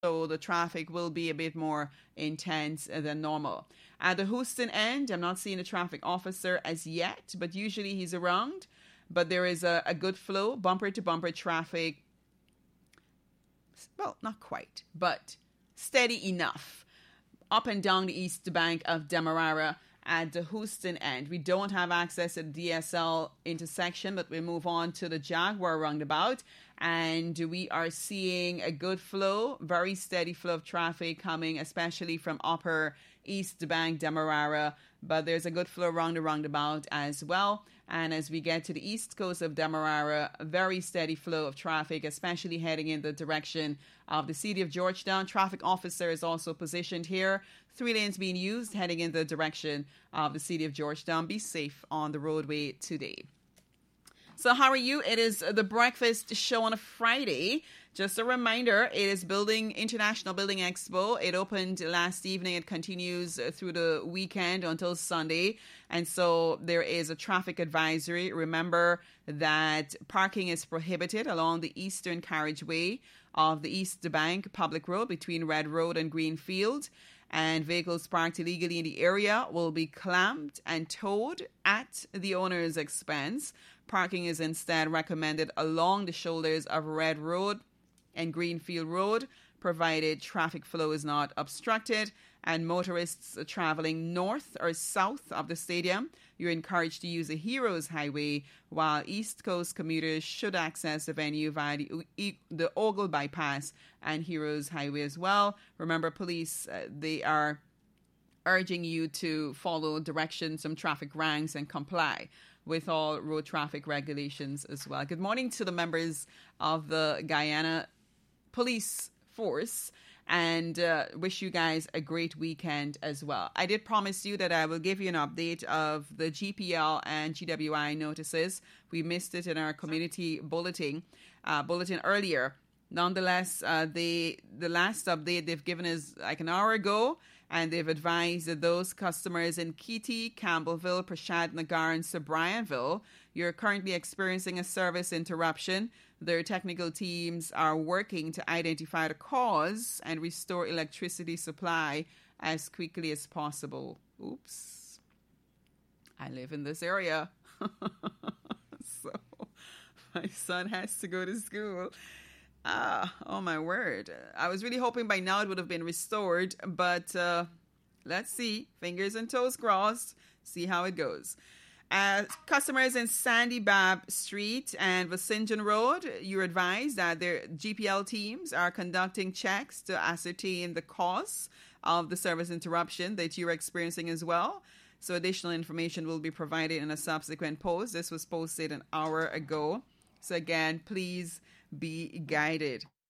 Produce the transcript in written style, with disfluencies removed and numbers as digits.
so the traffic will be a bit more intense than normal. At the Houston end, I'm not seeing a traffic officer as yet, but usually he's around. But there is a good flow, bumper to bumper traffic. Well, not quite, but steady enough up and down the east bank of Demerara at the Houston end. We don't have access to the DSL intersection, but we move on to the Jaguar roundabout, and we are seeing a good flow, very steady flow of traffic coming, especially from upper east bank Demerara, but there's a good flow around the roundabout as well. And as we get to the east coast of Demerara, a very steady flow of traffic, especially heading in the direction of the city of Georgetown. Traffic officer is also positioned here. 3 lanes being used, heading in the direction of the city of Georgetown. Be safe on the roadway today. So how are you? It is the breakfast show on a Friday. Just a reminder, it is International Building Expo. It opened last evening. It continues through the weekend until Sunday. And so there is a traffic advisory. Remember that parking is prohibited along the eastern carriageway of the East Bank Public Road between Red Road and Greenfield. And vehicles parked illegally in the area will be clamped and towed at the owner's expense. Parking is instead recommended along the shoulders of Red Road and Greenfield Road, provided traffic flow is not obstructed. And motorists traveling north or south of the stadium, you're encouraged to use the Heroes Highway, while East Coast commuters should access the venue via the Ogle Bypass and Heroes Highway as well. Remember, police, they are urging you to follow directions from traffic ranks and comply with all road traffic regulations as well. Good morning to the members of the Guyana Police Force, and wish you guys a great weekend as well. I did promise you that I will give you an update of the GPL and GWI notices. We missed it in our community bulletin earlier. Nonetheless, the last update they've given is like an hour ago, and they've advised that those customers in Keety, Campbellville, Prashad Nagar, and Sobrianville, you're currently experiencing a service interruption. Their technical teams are working to identify the cause and restore electricity supply as quickly as possible. Oops. I live in this area. So my son has to go to school. Oh my word. I was really hoping by now it would have been restored, but let's see. Fingers and toes crossed. See how it goes. Customers in Sandy Bab Street and Vasinjan Road, you're advised that their GPL teams are conducting checks to ascertain the cause of the service interruption that you're experiencing as well. So additional information will be provided in a subsequent post. This was posted an hour ago. So again, please be guided.